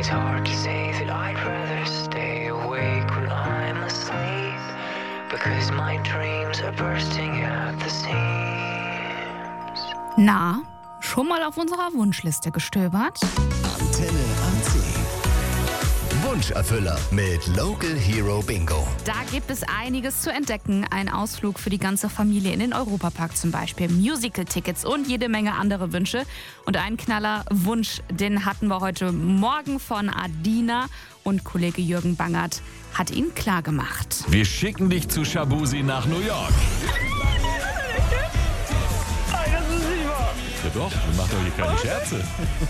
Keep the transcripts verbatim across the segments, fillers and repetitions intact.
It's hard to say that I'd rather stay awake when I'm asleep, because my dreams are bursting at the seams. Na, schon mal auf unserer Wunschliste gestöbert? Antenne A C. Wunscherfüller mit Local Hero Bingo. Da gibt es einiges zu entdecken. Ein Ausflug für die ganze Familie in den Europapark zum Beispiel, Musical-Tickets und jede Menge andere Wünsche. Und einen Knaller-Wunsch, den hatten wir heute Morgen von Adina und Kollege Jürgen Bangert hat ihn klar gemacht. Wir schicken dich zu Shabuzi nach New York. Ja doch, wir machen doch hier keine Scherze.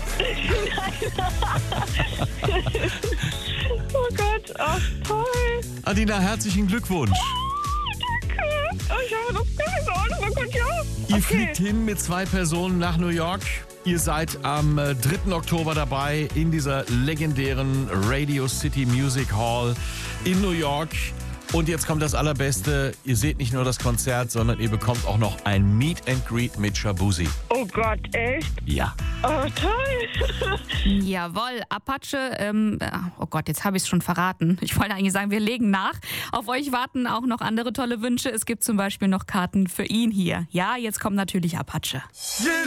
Oh Gott, ach toll. Adina, herzlichen Glückwunsch. Danke. Oh, ich habe noch keine Ahnung. Oh Gott, ja. Ihr Okay. fliegt hin mit zwei Personen nach New York. Ihr seid am äh, dritten Oktober dabei in dieser legendären Radio City Music Hall in New York. Und jetzt kommt das Allerbeste. Ihr seht nicht nur das Konzert, sondern ihr bekommt auch noch ein Meet and Greet mit Shabuzi. Oh Gott, echt? Ja. Oh, toll. Jawohl, Apache, ähm, oh Gott, jetzt habe ich es schon verraten. Ich wollte eigentlich sagen, wir legen nach. Auf euch warten auch noch andere tolle Wünsche. Es gibt zum Beispiel noch Karten für ihn hier. Ja, jetzt kommt natürlich Apache.